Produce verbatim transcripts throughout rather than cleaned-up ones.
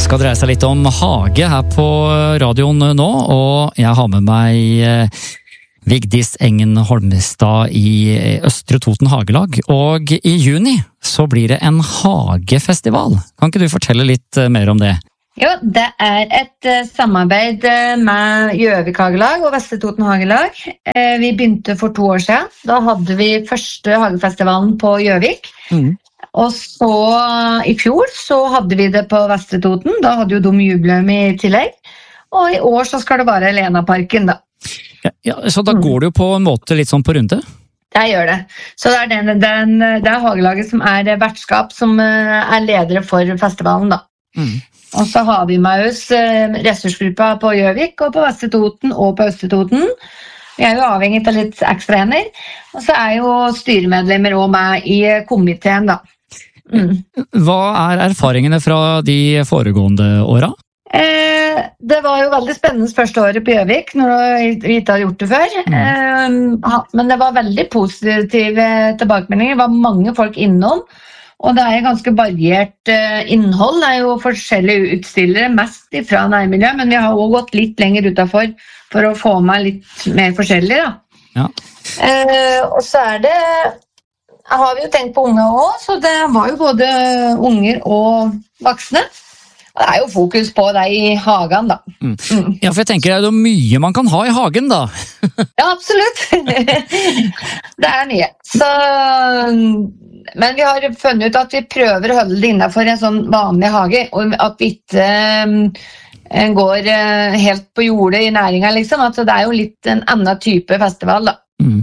skal dreie seg litt om hage her på radioen nå, og jeg har med meg Vigdis Engen Holmestad i Østre Toten Hagelag, og i juni så blir det en hagefestival. Kan ikke du fortelle litt mer om det? Jo, det er et samarbeid med Gjøvik Hagelag og Vestre Toten Hagelag. Vi begynte for to år siden. Da hadde vi første hagefestivalen på Gjøvik. Mm. Og så i fjor så hadde vi det på Vestre Toten, da hadde jo de jubileum i tillegg. Og i år så skal det være Lenaparken da. Ja, ja, så da går det jo på en måte litt sånn på runde? Det gjør det. Så det er, den, den, det er hagelaget som er vertskap, som er ledere for festivalen da. Mm. Og så har vi med oss ressursgruppa på Gjøvik og på Vestre Toten og på Østre Toten. Vi er jo avhengig av litt ekstra ener. Og så er jo styremedlemmer også med i komiteen da. Mm. Hva er erfaringene fra de foregående åra? Eh, det var jo veldig spennende første året på Gjøvik, når vi ikke hadde gjort det før. Mm. Eh, men det var veldig positive tilbakemeldinger. Det var mange folk innom, og det er ganske variert eh, innhold. Det er jo forskjellige utstillere, mest fra nærmiljøet, men vi har også gått litt lenger utenfor for å få med litt mer forskjellig da. Ja. Eh, og så er det har vi jo tenkt på unge også, så det var jo både unger og voksne. Og det er jo fokus på deg i hagen da. Mm. Mm. Ja, for jeg tenker det er jo mye man kan ha i hagen da. Ja, absolutt. Det er mye. Så, men vi har funnet ut at vi prøver å holde det innenfor en sånn vanlig hage, og at vi ikke um, går uh, helt på jordet i næringen, liksom. Altså, det er jo litt en annen type festival da. Mm.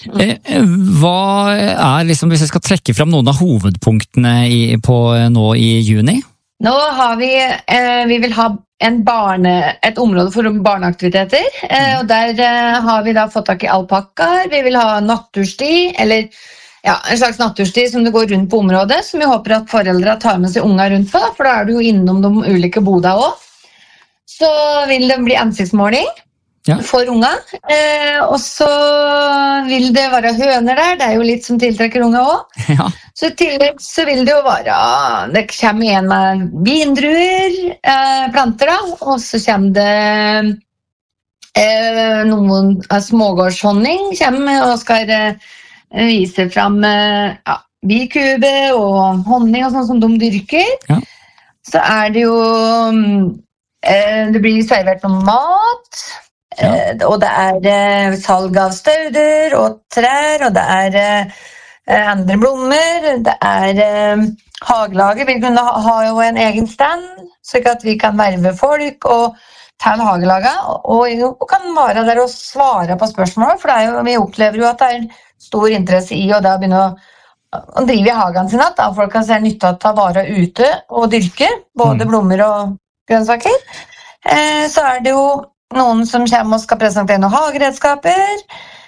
Hva er liksom, hvis jeg skal trekke fram noen av hovedpunktene i, på nå i juni? Nå har vi, eh, vi vil ha en barne, et område for barneaktiviteter, eh, og der eh, har vi da fått tak i alpakkaer. Vi vil ha natursti, eller ja, en slags natursti som det går rundt på området, som vi håper at foreldre tar med seg unger rundt på, for da er du jo innom de ulike bodene også. Så vil det bli ansiktsmåling. Ja. For unger, eh, og så vil det være høner der, det er jo litt som tiltrekker unger også. Ja. Så i tillegg så vil det jo være, det kommer igjen med vindruer, eh, planter da, og så kommer det eh, noen eh, smågårdshonning, kommer og skal eh, vise frem eh, ja, bikube og honning og sånn som de dyrker. Ja. Så er det jo, eh, det blir servert noe mat, ja. Eh, og det er eh, salg av stauder og trær, og det er eh, andre blommer, det er eh, hagelaget vil kunne ha, ha jo en egen stand, så at vi kan verve folk og ta en hagelaget, og, og kan være der og svare på spørsmål, for det er jo, vi opplever jo at det er stor interesse i å da begynne å, å drive i hagen sin, at da folk kan se nytte av å ta vare ute og dyrke, både mm. blommer og grønnsaker. Eh, så er det jo noen som kommer og skal presentere noen hageredskaper.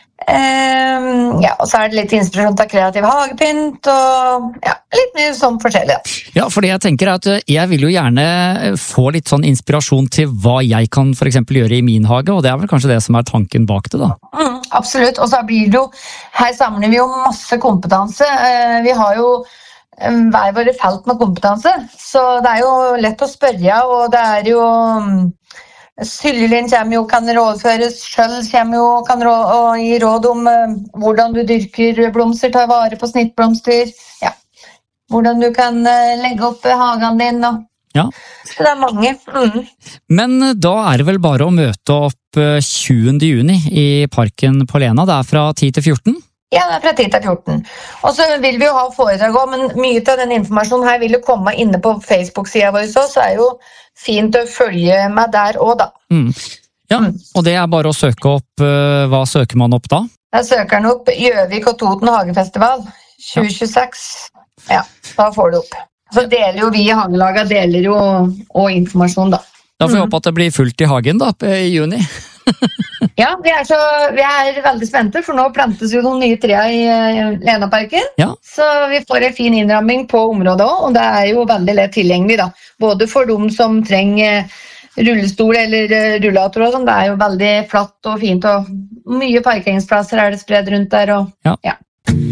Um, ja, og så er det litt inspirasjon til kreativ hagepynt, og ja, litt mye sånn forskjellig. Ja, fordi jeg tenker at jeg vil jo gjerne få litt sånn inspirasjon til hva jeg kan for eksempel gjøre i min hage, og det er vel kanskje det som er tanken bak det da. Mm, absolutt, og så blir det jo, her samler vi jo masse kompetanse. Uh, vi har jo um, hver våre felt med kompetanse, så det er jo lett å spørre, og det er jo um, Syllelin kommer jo, kan rådføres, Skjøll kommer jo, kan rå, og gi råd om uh, hvordan du dyrker blomster, tar vare på snittblomster, ja. Hvordan du kan uh, legge opp hagen din, og ja. Så det er mange. Mm. Men da er det vel bare å møte opp tjuende juni i parken på Lena, det er fra ti til fjorten? Ja, det er fra ti til fjorten. Og så vil vi jo ha foredrag også, men mye av den informasjonen her vil jo komme inne på Facebook-siden vår, så, så er jo fint å følge med der også da. Mm. Ja, mm. Og det er bare å søke opp, uh, hva søker man opp da? Da søker man opp Gjøvik og Toten Hagefestival tjue tjueseks. Ja, da får du opp. Så deler jo vi i hagelaget, deler jo og informasjon da. Da får vi håpe at det blir fullt i hagen da, i juni. Ja, vi er, så, vi er veldig spente, for nå plantes jo noen nye trær i Lenaparken. Ja. Så vi får en fin innramming på området også, og det er jo veldig lett tilgjengelig da. Både for de som trenger rullestol eller rullator og sånn, det er jo veldig flatt og fint, og mye parkeringsplasser er det spredd rundt der. Og, ja. Ja.